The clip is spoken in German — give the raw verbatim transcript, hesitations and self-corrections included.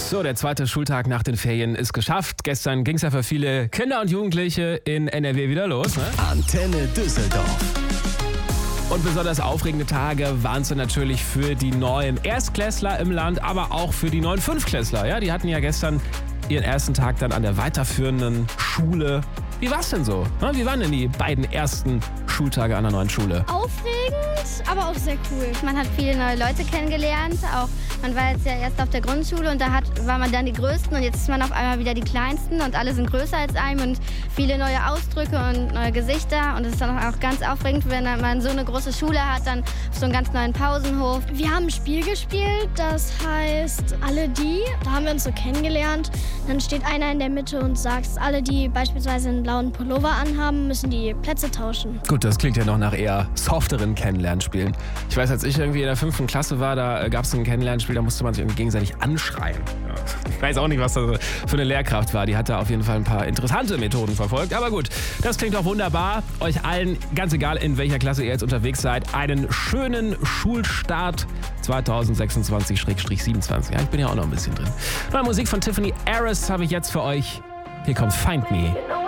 So, der zweite Schultag nach den Ferien ist geschafft. Gestern ging es ja für viele Kinder und Jugendliche in N R W wieder los. Ne? Antenne Düsseldorf. Und besonders aufregende Tage waren es dann natürlich für die neuen Erstklässler im Land, aber auch für die neuen Fünftklässler. Ja, die hatten ja gestern ihren ersten Tag dann an der weiterführenden Schule. Wie war's denn so? Wie waren denn die beiden ersten Schultage an der neuen Schule? Aufregend, aber auch sehr cool. Man hat viele neue Leute kennengelernt. Auch man war jetzt ja erst auf der Grundschule und da hat, war man dann die Größten und jetzt ist man auf einmal wieder die Kleinsten und alle sind größer als einem und viele neue Ausdrücke und neue Gesichter. Und es ist dann auch ganz aufregend, wenn man so eine große Schule hat, dann so einen ganz neuen Pausenhof. Wir haben ein Spiel gespielt, das heißt Alle die. Da haben wir uns so kennengelernt. Dann steht einer in der Mitte und sagt, alle, die beispielsweise einen blauen Pullover anhaben, müssen die Plätze tauschen. Gut, das klingt ja noch nach eher softeren Kennenlernspielen. Ich weiß, als ich irgendwie in der fünften Klasse war, da gab es ein Kennenlernspiel, da musste man sich irgendwie gegenseitig anschreien. Ja. Ich weiß auch nicht, was das für eine Lehrkraft war. Die hat da auf jeden Fall ein paar interessante Methoden verfolgt. Aber gut, das klingt doch wunderbar. Euch allen, ganz egal in welcher Klasse ihr jetzt unterwegs seid, einen schönen Schulstart zwanzig sechsundzwanzig siebenundzwanzig. Ja, ich bin ja auch noch ein bisschen drin. Neue Musik von Tiffany Harris habe ich jetzt für euch. Hier kommt Find Me.